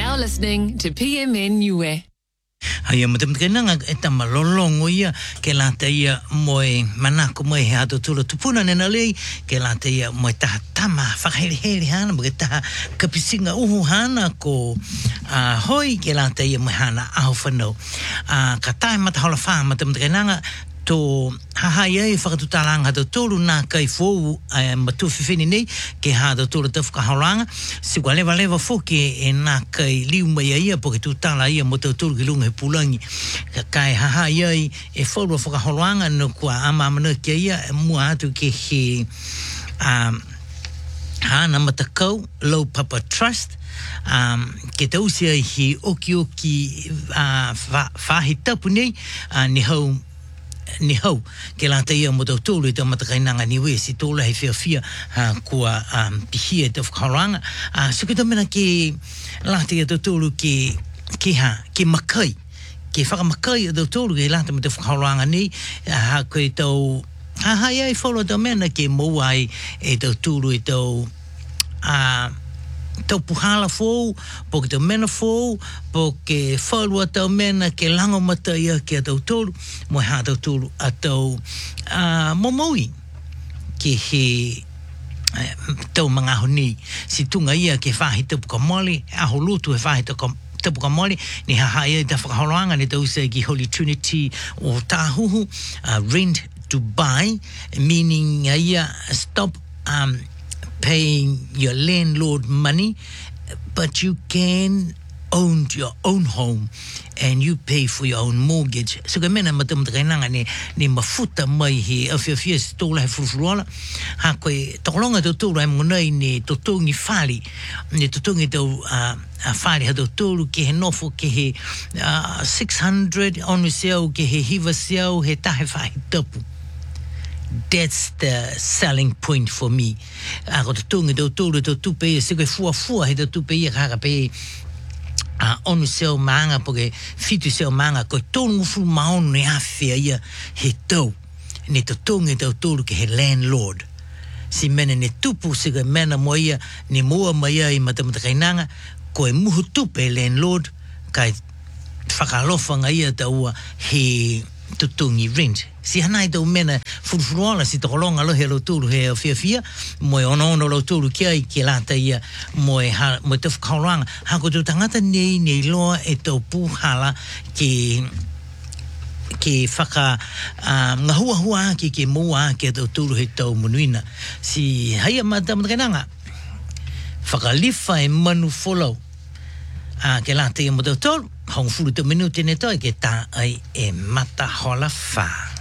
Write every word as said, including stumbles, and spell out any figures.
now listening to P M N Niue. Hai matam kenanga eta malolongo ia ke la ia moe manako moe hato tula tupuna nena lei ke la ia moe taha tama whakaheri heri hana mo ke taha kapisinga uhu hana ko uh, hoi ke la ia moe hana aho whanau uh, ka tae mata hola wha matam kenanga to hahai ai whakatutaranga hato tolu nā kai fōu uh, matu whiwhini nei ke hato tolu tafu ka hauranga si kwa lewa lewa fōke e nā kai liu mai ia po ke tutala ia mo tau tolu ki lunga he pulangi ka kai hahai ai e whaurua whakahauranga no kua ama mana kia ia mua atu ke he um, hana matakau Low Papa Trust um, ke tausia hi oki oki uh, whahi tapu nei uh, ni hau ni hau ke la ia mo tau tolu i tau matakainanga niwe si tola he whia whia uh, kua um, pihia tau whakaranga uh, so ke tau mena ke la ia tau tolu ke ke ha ke makai ke whakamakai tau tolu ke la mo tau whakaranga ni uh, koe tau ha hai ai wholo tau mena ke mouai e tau tolu i tau uh, tau puhala fōu, po ke tau mena fōu, po ke whalua tau mena ke lango mata ia ke a tau tolu, mo ha tau tolu a tau uh, momoui ke he uh, tau mga honi si tunga ia ke whahi tapu ka mole, aho lutu he whahi tapu ka mole, ni haha ia ta whakahoroanga ni tau se ki Holy Trinity o Tāhuhu, uh, rent to buy, meaning uh, ia stop um, paying your landlord money, but you can own your own home and you pay for your own mortgage. So ka mena matam takainanga ni ni mafuta mai he afia stola he furufuruala ha koe tokolonga totoro ai monai ni totongi fali ni totongi tau uh, fali ha totoro ke he nofo ke he uh, six hundred onu seau ke he hiva seau he tahe whahi tapu. That's the selling point for me. Ako to tungi do tolu to tupe ia siko fua fua he to tupe ia kaka pe a onu seo manga poke fitu seo manga ko tolu fu maonu ni afia ia he tau ni to tungi do tolu ke he landlord. Si mena ne tupu siko mena mo ia ni mua mai ai matamata kainanga ko e muhu tupe landlord kai whakalofanga ia taua he tutungi rent. Si hanai tau mena furufuruala si tokolonga lo he lo tulu he fia fia moe ono ono lo tulu kia i ke lata ia moe ha moe te whakauranga hako tu tangata nei nei loa e tau puhala ke ke whaka um, ngahua hua ki ke mua ke tau tulu he tau munuina si haia mata matakananga whakalifa e manu follow uh, ke lata ia mo tau tolu hong fulu te minuti ne toi ke ta ai e mata hola wha